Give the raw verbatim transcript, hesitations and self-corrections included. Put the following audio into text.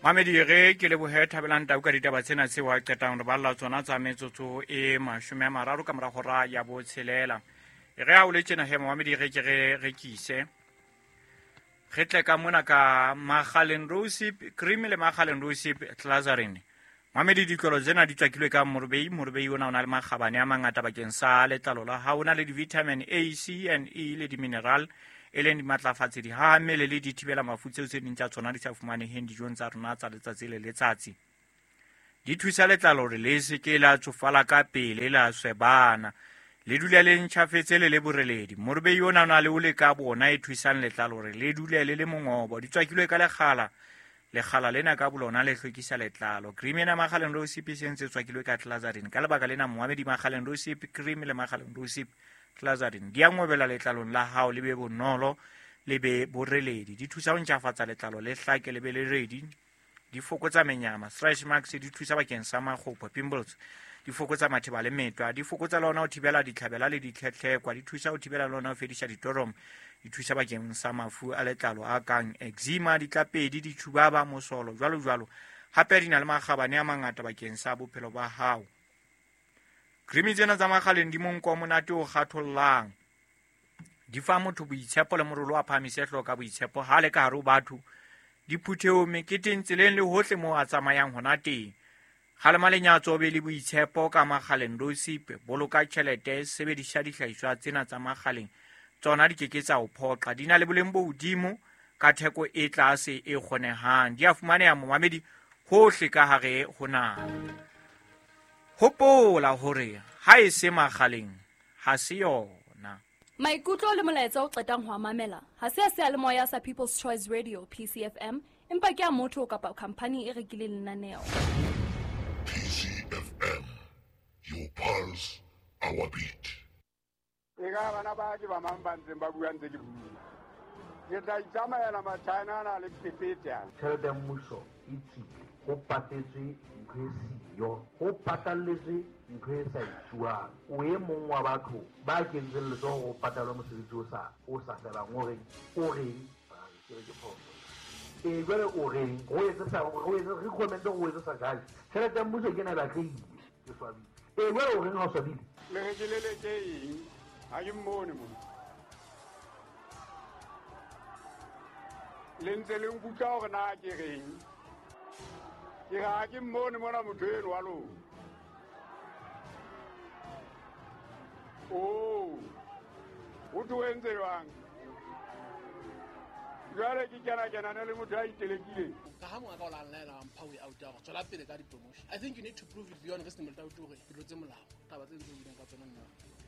Mamedi ge ke le bohe thabelang tau ka ditaba tsena se wa qetang re balla tsona tsa metsotso e mashome a mararo ka mora hora ya bo tshelela e re a o le tjena he Mamedi ge ke re rekise ge tle ka mona ka Magalen Rosip cream le Magalen Rosip Tlazarin Mamedi dikolo tsena di tswakilwe ka morbei morbei ona ona le magabane a mangata bakeng sa letlalo la ha ona le di vitamin A, C and E le di mineral e leng di matlafatse di hamele le di thibela mafutse tse ding tsa tsona di sa fumaneheng dijong tsa rona tsa letsatsi le letsatsi di thusa letlalo re le se ke la tsofala ka pele la swebana le dula le ntjhafetse le le boreledi morbei ona ona le o le ka bona e thusang letlalo re le dule le le mongobo di tswakilwe ka lekgala lekgala lena ka bolona le hlwekisa letlalo cream ena Magalen Rosip e sentse tswakilwe ka Tlazarin ka lebaka lena Mohamedi Magalen Rosip cream le Magalen Rosip Tlazarin di a ngobela letlalong la hao le be bonolo le be boreledi di thusa ho ntjhafatsa letlalo le hlake le be le ready di fokotsa menyama stretch marks di thusa bakeng sa makgopo pimples di fokotsa matheba le metwa di fokotsa lona ho thibela ditlhabela le ditlhetlhekwa di thusa ho thibela lona ho fedisha ditorom di thusa bakeng sa mafu a letlalo a kang eczema ditlapedi di tshubaba mosolo jwalo jwalo hape di na le magabane a mangata bakeng sa bophelo ba hao cream tsena tsa Magalen di monko monate o kgathollang di fa motho boitshepo le morolo a phamise hloka boitshepo ha le ka hare ho batho di phutheo meketeng tseleng le hohle mo a tsamayang hona teng ga le malenyatso be le boitshepo ka Magalen Rosip boloka tjhelete sebedisa dihlahiswa tsena tsa Magalen tsona di keketsa ho phoqa di na le boleng bo hodimo ka theko e tlase e kgonehang di a fumaneha Mohamedi hohle ka hare ho naha hopola hore ha e se Magalen ha se yona maikutlo le molaetsa o qetang ho mamela ha se se le moya sa People's Choice Radio P C F M empa ke a motho kapa company e rekileng lenaneo P C F M, your pulse, our beat. Ega bana ba ke ba mambantseng ba buang tse ke bua ke tla itsamela matshana na le pepeta tšhelete ya mmuso e tsile go patetswe ntho e siyo go patalletswe ntho e sa itsuang o e mong wa batho ba kentseng letsogo go patalwa mosebetsi o sa o sa felang o reng o reng ke re ke phoso e jwale o reng go etse sa go etse re comment go etse sa jale tšhelete ya mmuso ke na ba tleile ke swabile e jwale o reng ga o swabile le ge ke le le ke eng ha ke mmone mo le ntse le nkutla gore na ke reng ke ga ke mmone mona motho eno wa lona o o tuentse jwang jwale ke kena kena ne le motho a itelekileng ka ha mo ga o la nna mpha we out ya go tswela pele ka di promotion I think you need to prove it beyond reasonable doubt gore dilo tse molao taba tse di ka tsona nna